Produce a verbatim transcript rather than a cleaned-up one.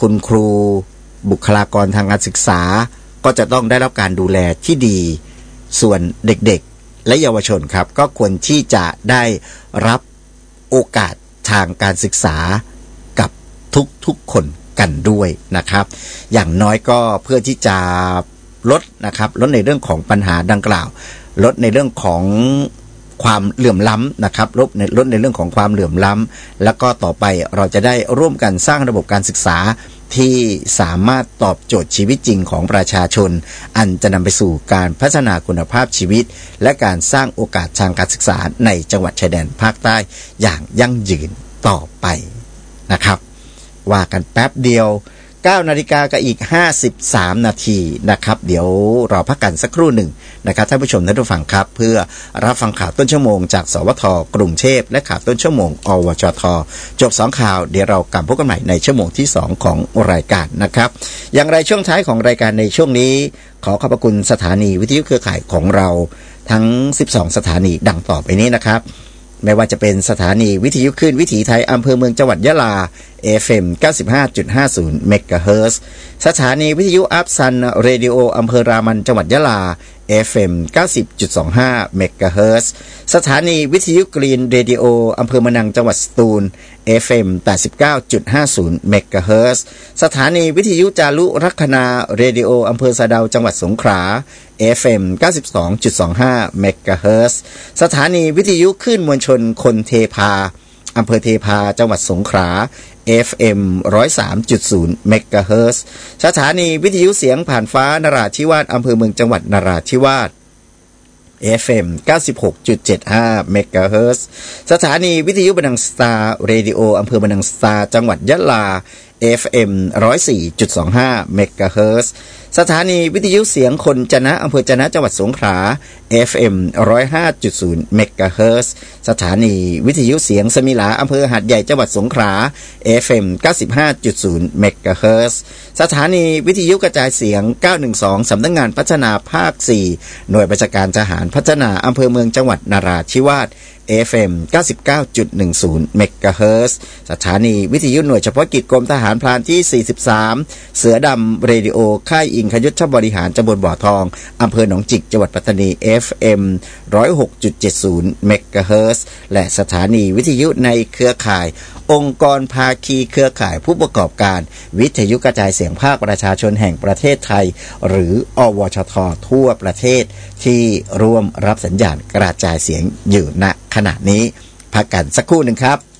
คุณครูบุคลากรทางการศึกษาก็จะต้องได้รับการดูแลที่ดีส่วนเด็กๆและเยาวชนครับก็ควรที่จะได้รับโอกาสทางการศึกษากับทุกๆคนกันด้วยนะครับอย่างน้อยก็เพื่อที่จะลดนะครับลดในเรื่องของปัญหาดังกล่าวลดในเรื่องของความเหลื่อมล้ำนะครับลดในลดในเรื่องของความเหลื่อมล้ำแล้วก็ต่อไปเราจะได้ร่วมกันสร้างระบบการศึกษาที่สามารถตอบโจทย์ชีวิตจริงของประชาชนอันจะนำไปสู่การพัฒนาคุณภาพชีวิตและการสร้างโอกาสทางการศึกษาในจังหวัดชายแดนภาคใต้อย่างยั่งยืนต่อไปนะครับว่ากันแป๊บเดียวเก้านาฬิกากับอีกห้าสิบสามนาทีนะครับเดี๋ยวรอพักกันสักครู่หนึ่งนะครับท่านผู้ชมท่านผู้ฟังครับเพื่อรับฟังข่าวต้นชั่วโมงจากสวทกรุงเทพและข่าวต้นชั่วโมงอวชทจบสองข่าวเดี๋ยวเรากลับพบกันใหม่ในชั่วโมงที่สองของรายการนะครับอย่างไรช่วงท้ายของรายการในช่วงนี้ขอขอบพระคุณสถานีวิทยุเครือข่ายของเราทั้งสิบสองสถานีดังต่อไปนี้นะครับไม่ว่าจะเป็นสถานีวิทยุคลื่นวิถีไทยอำเภอเมืองจังหวัดยะลา เอ เอฟ เอ็ม เก้าสิบห้าจุดห้าศูนย์ เมกะเฮิรตซ์สถานีวิทยุอัพซันเรดิโออำเภอรามันจังหวัดยะลา เอ เอฟ เอ็ม เก้าสิบจุดสองห้า เมกะเฮิรตซ์สถานีวิทยุกรีนเรดิโออำเภอมะนังจังหวัดสตูล เอ เอฟ เอ็ม แปดสิบเก้าจุดห้าศูนย์ เมกะเฮิรตซ์สถานีวิทยุจารุลัคนาเรดิโออำเภอสะเดาจังหวัดสงขลา เอ เอฟ เอ็ม เก้าสิบสองจุดสองห้า เมกะเฮิรตซ์สถานีวิทยุคลื่นมวลชนคนเทพาอำเภอเทพาจังหวัดสงขลา เอ เอฟ เอ็ม หนึ่งศูนย์สามจุดศูนย์ เมกะเฮิรตซ์สถานีวิทยุเสียงผ่านฟ้านราธิวาสอำเภอเมืองจังหวัดนราธิวาส เอ เอฟ เอ็ม เก้าสิบหกจุดเจ็ดห้า เมกะเฮิรตซ์สถานีวิทยุบันดังสตาร์เรดิโออำเภอบันดังสตาร์จังหวัดยะลา เอ เอฟ เอ็ม หนึ่งศูนย์สี่จุดสองห้า เมกะเฮิรตซ์สถานีวิทยุเสียงคนจะนะอำเภอจะนะจังหวัดสงขลา เอ เอฟ เอ็ม หนึ่งศูนย์ห้าจุดศูนย์ เมกะเฮิรตซ์สถานีวิทยุเสียงสมิลาอำเภอหาดใหญ่จังหวัดสงขลา เอ เอฟ เอ็ม เก้าสิบห้าจุดศูนย์ เมกะเฮิรตซ์สถานีวิทยุกระจายเสียงเก้าหนึ่งสองสำนักงานพัฒนาภาคสี่หน่วยบัญชาการทหารพัฒนาอำเภอเมืองจังหวัดนราธิวาส เอ เอฟ เอ็ม เก้าสิบเก้าจุดหนึ่งศูนย์ เมกะเฮิรตซ์สถานีวิทยุหน่วยเฉพาะกิจกรมทหารพรานที่สี่สิบสามเสือดำเรดิโอค่ายอิงคยุทธบริหารตำบลบ่อทองอำเภอหนองจิกจังหวัดปัตตานี เอ เอฟ เอ็ม หนึ่งศูนย์หกจุดเจ็ดศูนย์ เมกะเฮิรตซ์และสถานีวิทยุในเครือข่ายองค์กรภาคีเครือข่ายผู้ประกอบการวิทยุกระจายเสียงภาคประชาชนแห่งประเทศไทยหรืออวชททั่วประเทศที่ร่วมรับสัญญาณกระจายเสียงอยู่ณขณะนี้พักกันสักครู่หนึ่งครับ